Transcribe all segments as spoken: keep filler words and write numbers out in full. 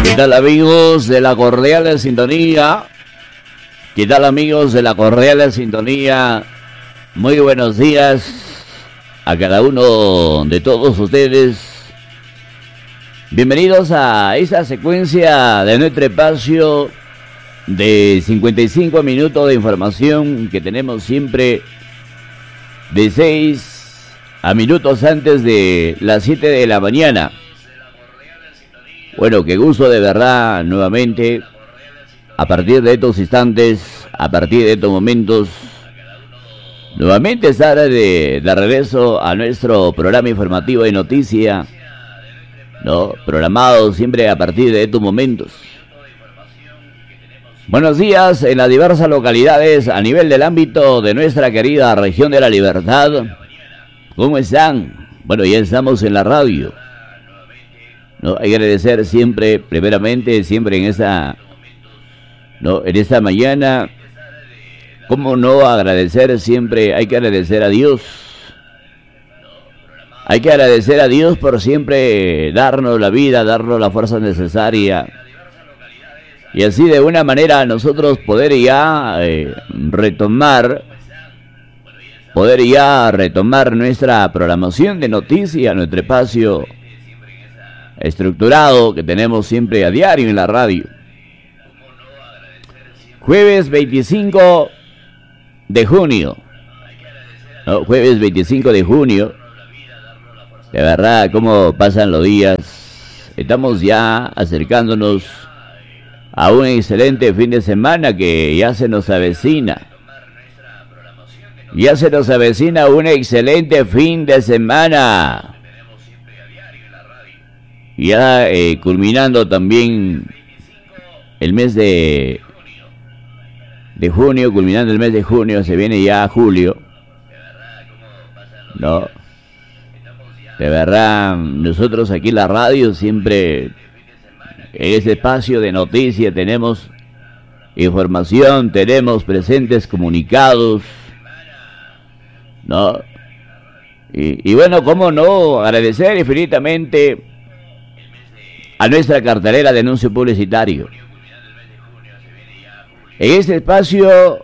¿Qué tal, amigos de la cordial sintonía? ¿Qué tal, amigos de la cordial sintonía? Muy buenos días a cada uno de todos ustedes. Bienvenidos a esta secuencia de nuestro espacio de cincuenta y cinco minutos de información que tenemos siempre de seis a minutos antes de las siete de la mañana. Bueno, qué gusto de verdad nuevamente, a partir de estos instantes, a partir de estos momentos, nuevamente estar de, de regreso a nuestro programa informativo de noticia, ¿no? Programado siempre a partir de estos momentos. Buenos días en las diversas localidades a nivel del ámbito de nuestra querida región de la Libertad. ¿Cómo están? Bueno, ya estamos en la radio. No, hay que agradecer siempre, primeramente, siempre en esta, no, en esta mañana. ¿Cómo no agradecer siempre? Hay que agradecer a Dios. Hay que agradecer a Dios por siempre darnos la vida, darnos la fuerza necesaria. Y así de una manera nosotros poder ya eh, retomar, poder ya retomar nuestra programación de noticias, nuestro espacio estructurado que tenemos siempre a diario en la radio. Jueves veinticinco de junio. No, jueves veinticinco de junio. De verdad, cómo pasan los días. Estamos ya acercándonos a un excelente fin de semana que ya se nos avecina. Ya se nos avecina un excelente fin de semana. Ya eh, culminando también el mes de, de junio, culminando el mes de junio, se viene ya julio. No, de verdad, nosotros aquí en la radio siempre, en este espacio de noticias, tenemos información, tenemos presentes comunicados, ¿no? Y, y bueno, cómo no, agradecer infinitamente a nuestra cartelera de anuncio publicitario. En este espacio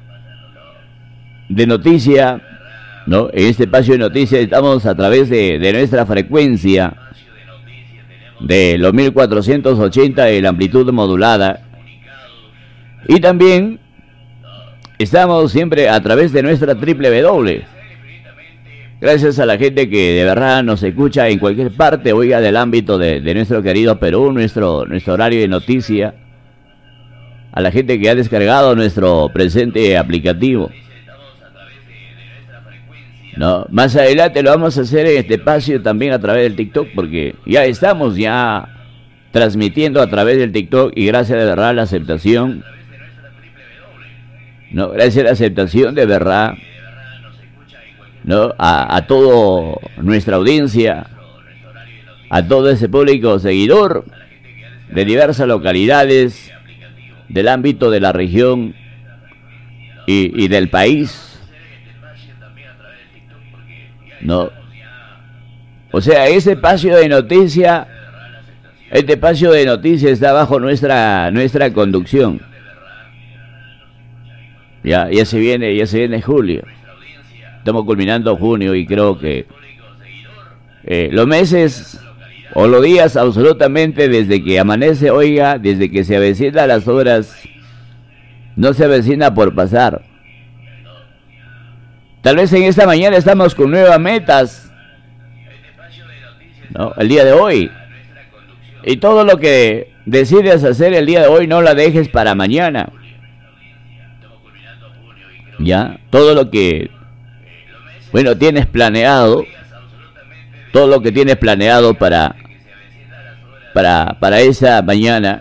de noticia, ¿no? En este espacio de noticias estamos a través de, de nuestra frecuencia de los mil cuatrocientos ochenta de la amplitud modulada. Y también estamos siempre a través de nuestra triple w w w. Gracias a la gente que de verdad nos escucha en cualquier parte, oiga, del ámbito de, de nuestro querido Perú, nuestro, nuestro horario de noticia. A la gente que ha descargado nuestro presente aplicativo. No, más adelante lo vamos a hacer en este espacio también a través del TikTok, porque ya estamos ya transmitiendo a través del TikTok y gracias de verdad a la aceptación. No, gracias a la aceptación de verdad. ¿No? A, a toda nuestra audiencia, a todo ese público seguidor de diversas localidades del ámbito de la región y, y del país, ¿no? O sea, ese espacio de noticia, este espacio de noticia está bajo nuestra nuestra conducción. Ya, ya se viene, ya se viene julio. Estamos culminando junio y creo que eh, los meses o los días absolutamente desde que amanece, oiga, desde que se avecina las horas, no se avecina por pasar. Tal vez en esta mañana estamos con nuevas metas, ¿no? El día de hoy. Y todo lo que decides hacer el día de hoy no la dejes para mañana. Ya, todo lo que Bueno, tienes planeado, todo lo que tienes planeado para, para, para esa mañana,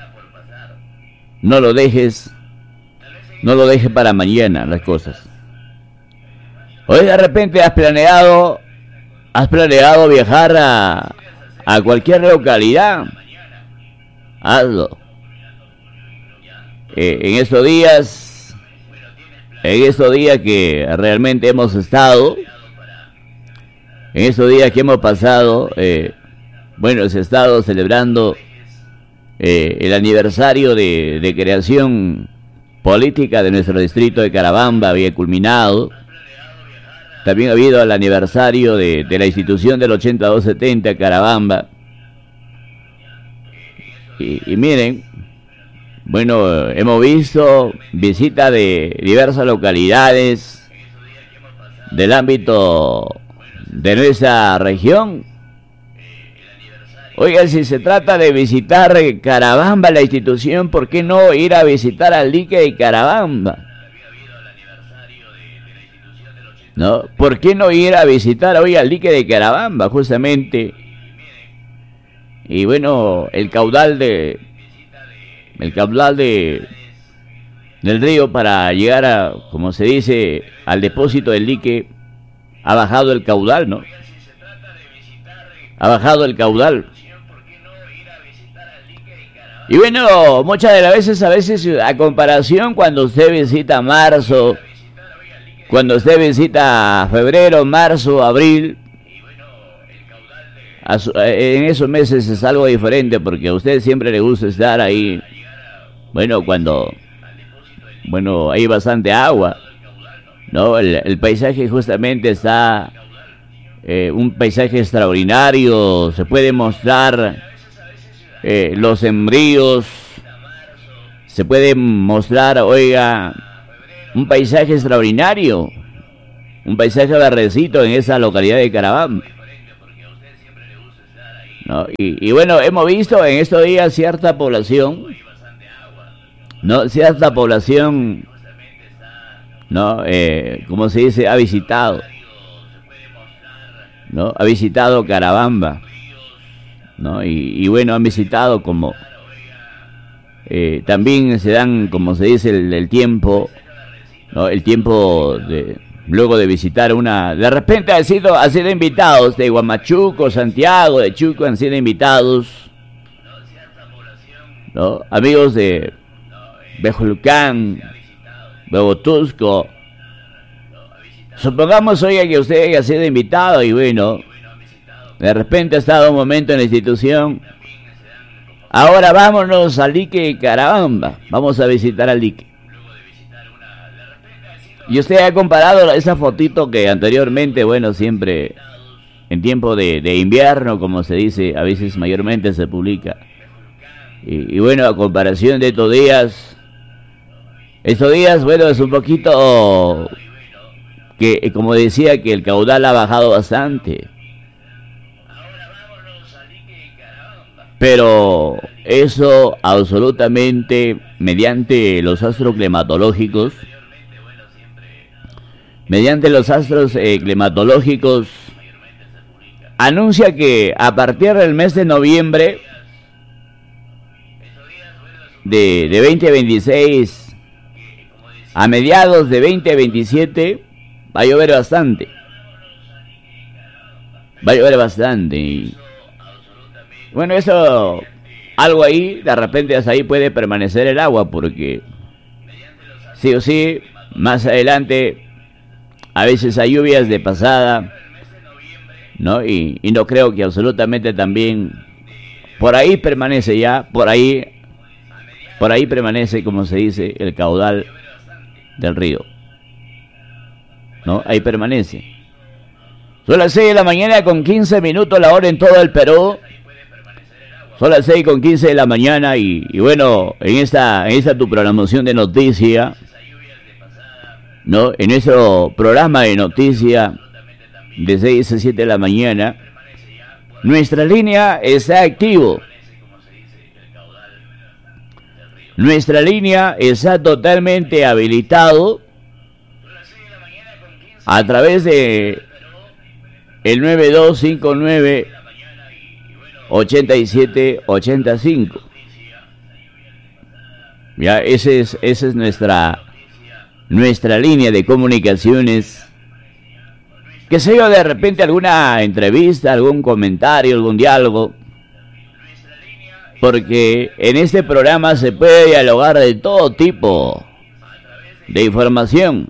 no lo dejes, no lo dejes para mañana las cosas. Hoy de repente has planeado, has planeado viajar a, a cualquier localidad, hazlo. Eh, en estos días... En estos días que realmente hemos estado, en estos días que hemos pasado, eh, bueno, se ha estado celebrando eh, el aniversario de, de creación política de nuestro distrito de Carabamba había culminado. También ha habido el aniversario de, de la institución del ochenta y dos setenta Carabamba. Y, y miren, bueno, hemos visto visita de diversas localidades del ámbito de nuestra región. Oiga, si se trata de visitar Carabamba, la institución, ¿por qué no ir a visitar al dique de Carabamba? ¿No? ¿Por qué no ir a visitar hoy al dique de Carabamba, justamente? Y bueno, el caudal de el caudal de del río para llegar a, como se dice, al depósito del dique, ha bajado el caudal, ¿no? Ha bajado el caudal. Y bueno, muchas de las veces, a veces, a comparación, cuando usted visita marzo, cuando usted visita febrero, marzo, abril, en esos meses es algo diferente, porque a usted siempre le gusta estar ahí. Bueno, cuando, bueno, hay bastante agua, ¿no? El, el paisaje justamente está, eh, un paisaje extraordinario, se puede mostrar eh, los sembríos, se puede mostrar, oiga, un paisaje extraordinario, un paisaje verdecito en esa localidad de Carabamba, ¿no? Y, y bueno, hemos visto en estos días cierta población, ¿no? Cierta población, ¿no? Eh, como se dice, ha visitado, ¿no? Ha visitado Carabamba, ¿no? Y, y bueno, han visitado como, eh, también se dan, como se dice, el, el tiempo, ¿no? El tiempo de, luego de visitar una, de repente han sido, han sido invitados de Huamachuco, Santiago, de Chuco, han sido invitados, ¿no? Amigos de Bejulcán, Bebotusco. Supongamos, oiga, que usted haya sido invitado y bueno, de repente ha estado un momento en la institución. Ahora vámonos al dique de Carabamba, vamos a visitar al dique. Y usted ha comparado esa fotito que anteriormente, bueno, siempre en tiempo de, de invierno, como se dice, a veces mayormente se publica. Y, y bueno, a comparación de estos días, estos días, bueno, es un poquito que, como decía, que el caudal ha bajado bastante. Pero eso absolutamente mediante los astros climatológicos, mediante los astros eh, climatológicos, anuncia que a partir del mes de noviembre de, de veinte veintiséis a mediados de veinte veintisiete va a llover bastante. Va a llover bastante. Y bueno, eso, algo ahí, de repente hasta ahí puede permanecer el agua, porque sí o sí, más adelante, a veces hay lluvias de pasada, ¿no? Y, y no creo que absolutamente también, por ahí permanece ya, por ahí, por ahí permanece, como se dice, el caudal del río, ¿no? Ahí permanece. Son las seis de la mañana con quince minutos la hora en todo el Perú. Son las seis con quince de la mañana y, y bueno, en esta, en esta tu programación de noticia, ¿no? En nuestro programa de noticia de seis a siete de la mañana, nuestra línea está activo. Nuestra línea está totalmente habilitado a través de el nueve dos cinco nueve ochenta y siete ochenta y cinco. Ya, ese es, esa es nuestra nuestra línea de comunicaciones. Que sé yo, de repente alguna entrevista, algún comentario, algún diálogo, porque en este programa se puede dialogar de todo tipo de información,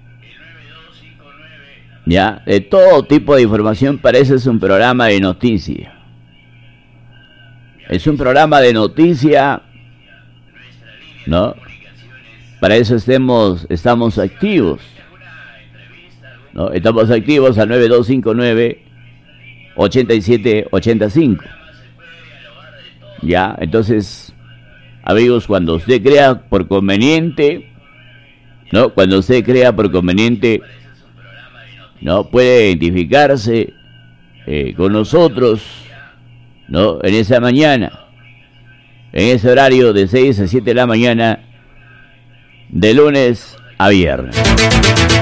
ya, de todo tipo de información. Parece es un programa de noticias. Es un programa de noticia, ¿no? Para eso estemos, estamos activos, ¿no? Estamos activos al nueve dos cinco nueve, ocho siete ocho cinco. Ya, entonces, amigos, cuando usted crea por conveniente, ¿no? Cuando usted crea por conveniente, ¿no? Puede identificarse eh, con nosotros, ¿no? En esa mañana, en ese horario de seis a siete de la mañana, de lunes a viernes.